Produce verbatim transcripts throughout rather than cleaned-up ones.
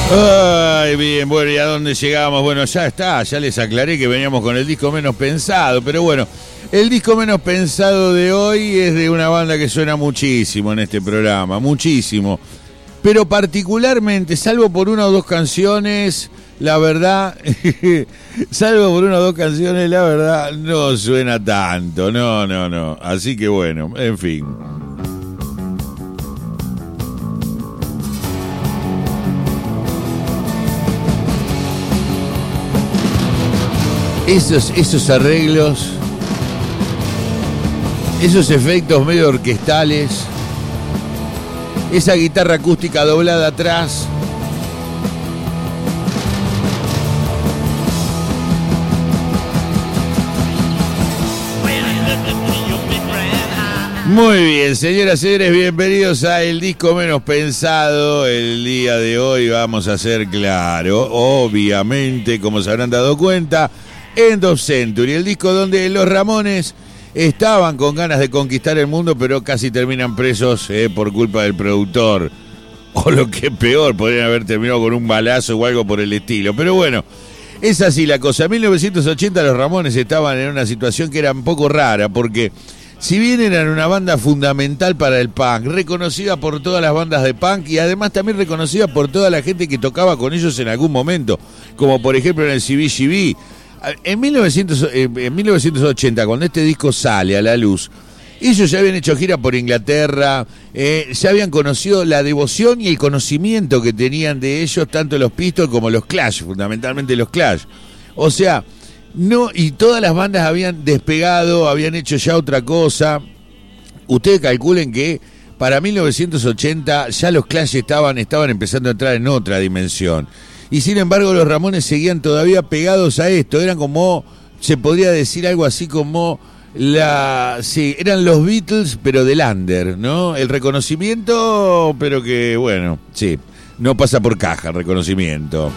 Ay, bien, bueno, ¿y a dónde llegamos? Bueno, ya está, ya les aclaré que veníamos con el disco menos pensado, pero bueno, el disco menos pensado de hoy es de una banda que suena muchísimo en este programa, muchísimo, pero particularmente, salvo por una o dos canciones, la verdad, salvo por una o dos canciones, la verdad, no suena tanto, no, no, no, así que bueno, en fin. Esos, esos arreglos, esos efectos medio orquestales, esa guitarra acústica doblada atrás. Muy bien, señoras y señores, bienvenidos a El Disco Menos Pensado. El día de hoy vamos a ser claro, obviamente, como se habrán dado cuenta, End of Century, el disco donde los Ramones estaban con ganas de conquistar el mundo, pero casi terminan presos eh, por culpa del productor. O lo que es peor, podrían haber terminado con un balazo o algo por el estilo. Pero bueno, es así la cosa. En mil novecientos ochenta los Ramones estaban en una situación que era un poco rara, porque si bien eran una banda fundamental para el punk, reconocida por todas las bandas de punk y además también reconocida por toda la gente que tocaba con ellos en algún momento, como por ejemplo en el C B G B. En, mil novecientos, en mil novecientos ochenta, cuando este disco sale a la luz, ellos ya habían hecho gira por Inglaterra, eh, ya habían conocido la devoción y el conocimiento que tenían de ellos, tanto los Pistols como los Clash, fundamentalmente los Clash. O sea, no, y todas las bandas habían despegado, habían hecho ya otra cosa. Ustedes calculen que para mil novecientos ochenta ya los Clash estaban, estaban empezando a entrar en otra dimensión. Y sin embargo los Ramones seguían todavía pegados a esto, eran como, se podría decir algo así como, la sí, eran los Beatles pero del under, ¿no? El reconocimiento, pero que bueno, sí, no pasa por caja el reconocimiento.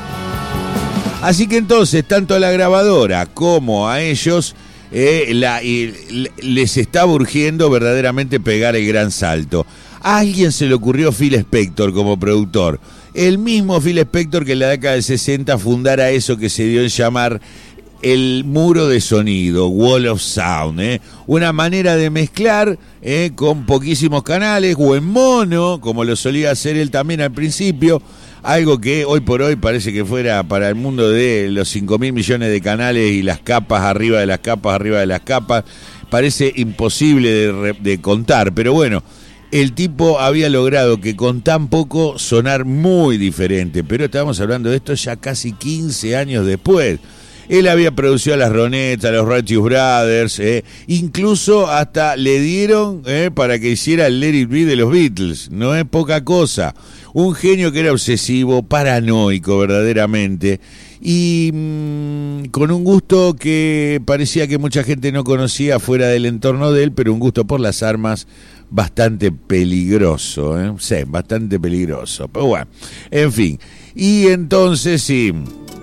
Así que entonces, tanto a la grabadora como a ellos, eh, la, eh, les estaba urgiendo verdaderamente pegar el gran salto. A alguien se le ocurrió Phil Spector como productor. El mismo Phil Spector que en la década del sesenta fundara eso que se dio en llamar el muro de sonido, Wall of Sound, ¿eh? Una manera de mezclar ¿eh? con poquísimos canales o en mono, como lo solía hacer él también al principio, algo que hoy por hoy parece que fuera para el mundo de los cinco mil millones de canales y las capas arriba de las capas, arriba de las capas, parece imposible de, de contar, pero bueno, el tipo había logrado que con tan poco sonar muy diferente, pero estábamos hablando de esto ya casi quince años después. Él había producido a las Ronettes, a los Righteous Brothers, eh, incluso hasta le dieron eh, para que hiciera el Let It Be de los Beatles, no es poca cosa. Un genio que era obsesivo, paranoico verdaderamente, y mmm, con un gusto que parecía que mucha gente no conocía fuera del entorno de él, pero un gusto por las armas bastante peligroso, ¿eh? Sí, bastante peligroso, pero bueno, en fin. Y entonces sí,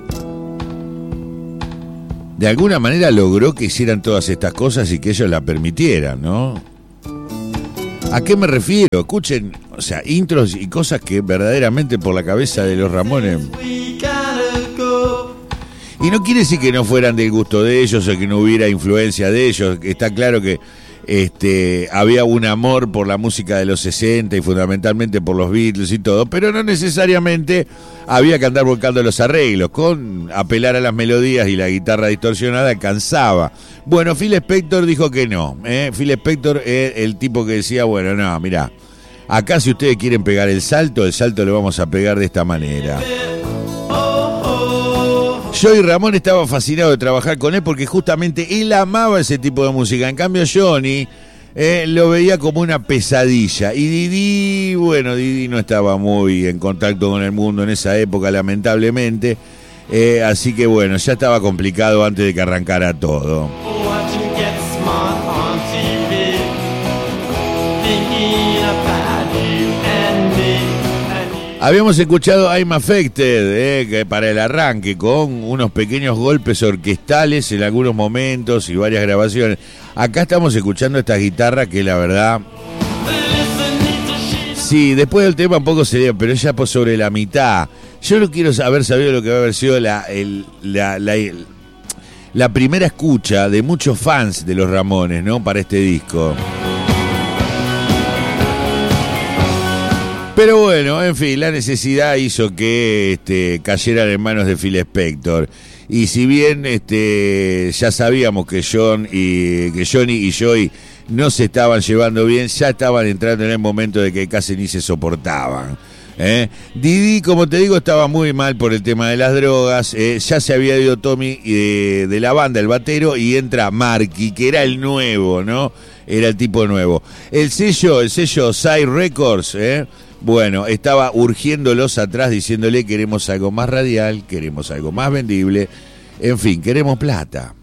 de alguna manera logró que hicieran todas estas cosas y que ellos la permitieran, ¿no? ¿A qué me refiero? Escuchen, o sea, intros y cosas que verdaderamente por la cabeza de los Ramones. Y no quiere decir que no fueran del gusto de ellos o que no hubiera influencia de ellos. Está claro que este, había un amor por la música de los sesenta y fundamentalmente por los Beatles y todo, pero no necesariamente había que andar volcando los arreglos. Con apelar a las melodías y la guitarra distorsionada alcanzaba. Bueno, Phil Spector dijo que no. ¿eh? Phil Spector es el tipo que decía, bueno, no, mirá, acá si ustedes quieren pegar el salto, el salto lo vamos a pegar de esta manera. Joey Ramón estaba fascinado de trabajar con él porque justamente él amaba ese tipo de música. En cambio Johnny eh, lo veía como una pesadilla. Y Didi, bueno, Didi no estaba muy en contacto con el mundo en esa época, lamentablemente. Eh, así que bueno, ya estaba complicado antes de que arrancara todo. Habíamos escuchado I'm Affected eh, que para el arranque, con unos pequeños golpes orquestales en algunos momentos y varias grabaciones. Acá estamos escuchando esta guitarra que la verdad... Sí, después del tema un poco sería, pero ya por sobre la mitad. Yo no quiero haber sabido lo que va a haber sido la, el, la, la, el, la primera escucha de muchos fans de los Ramones, ¿no? Para este disco. Pero bueno, en fin, la necesidad hizo que este, cayeran en manos de Phil Spector. Y si bien este, ya sabíamos que John y que Johnny y Joey no se estaban llevando bien, ya estaban entrando en el momento de que casi ni se soportaban. ¿eh? Didi, como te digo, estaba muy mal por el tema de las drogas. Eh, ya se había ido Tommy eh, de la banda, el batero, y entra Marky, que era el nuevo, ¿no? Era el tipo nuevo. El sello, el sello Side Records, ¿eh? Bueno, estaba urgiéndolos atrás diciéndole queremos algo más radial, queremos algo más vendible, en fin, queremos plata.